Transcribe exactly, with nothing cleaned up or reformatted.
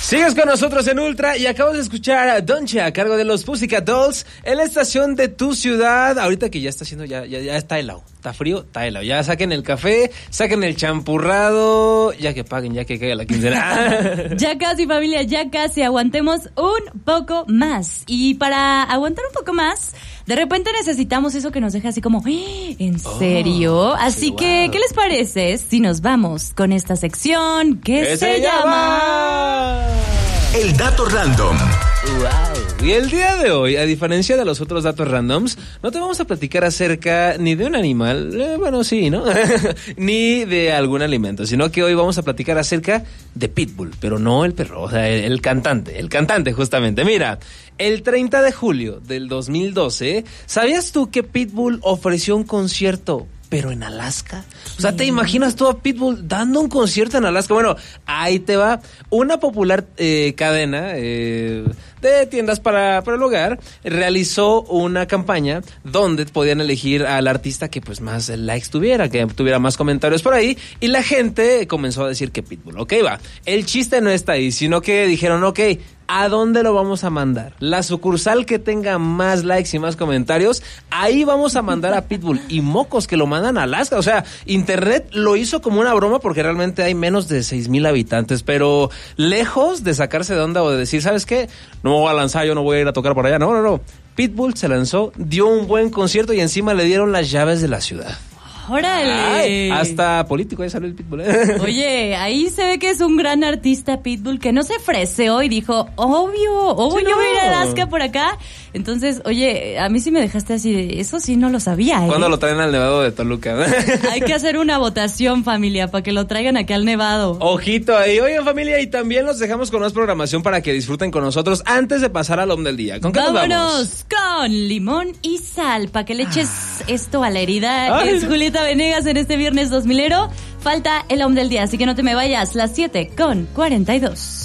Sigues con nosotros en Ultra y acabas de escuchar a Donche a cargo de los Pussycat Dolls en la estación de tu ciudad. Ahorita que ya está haciendo, ya, ya, ya está helado. Está frío, está helado. Ya saquen el café, saquen el champurrado, ya que paguen, ya que caiga la quincena. Ya casi, familia, ya casi. Aguantemos un poco más. Y para aguantar un poco más, de repente necesitamos eso que nos deja así como, ¿en serio? Oh, así sí, que, wow. ¿Qué les parece si nos vamos con esta sección que se, se llama... El dato random. Wow. Y el día de hoy, a diferencia de los otros datos randoms, no te vamos a platicar acerca ni de un animal, eh, bueno, sí, ¿no? Ni de algún alimento, sino que hoy vamos a platicar acerca de Pitbull, pero no el perro, o sea, el, el cantante, el cantante justamente. Mira, el treinta de julio del dos mil doce, ¿sabías tú que Pitbull ofreció un concierto pero en Alaska? O sea, ¿te imaginas tú a Pitbull dando un concierto en Alaska? Bueno, ahí te va. Una popular eh, cadena eh, de tiendas para, para el hogar realizó una campaña donde podían elegir al artista que pues más likes tuviera, que tuviera más comentarios por ahí, y la gente comenzó a decir que Pitbull. Ok, va. El chiste no está ahí, sino que dijeron, ok, ¿a dónde lo vamos a mandar? La sucursal que tenga más likes y más comentarios, ahí vamos a mandar a Pitbull. Y mocos que lo mandan a Alaska. O sea, internet lo hizo como una broma porque realmente hay menos de seis mil habitantes. Pero lejos de sacarse de onda o de decir, ¿sabes qué? No me voy a lanzar, yo no voy a ir a tocar por allá. No, no, no. Pitbull se lanzó, dio un buen concierto y encima le dieron las llaves de la ciudad. ¡Órale! Ay, hasta político, ahí salió el Pitbull. ¿eh? Oye, ahí se ve que es un gran artista Pitbull que no se freseó y dijo, obvio, obvio, sí, no. Yo voy a ir a Alaska por acá. Entonces, oye, a mí sí me dejaste así, eso sí no lo sabía, ¿eh? ¿Cuándo lo traen al Nevado de Toluca? Hay que hacer una votación, familia, para que lo traigan aquí al Nevado. Ojito ahí. Oigan, familia, y también los dejamos con más programación para que disfruten con nosotros antes de pasar al Om del Día. ¿Con qué Vámonos nos vamos? Con limón y sal, para que le eches ah. esto a la herida. Ay. Es Julieta Venegas en este viernes dos milero. Falta el Om del Día, así que no te me vayas. Las siete con cuarenta y dos.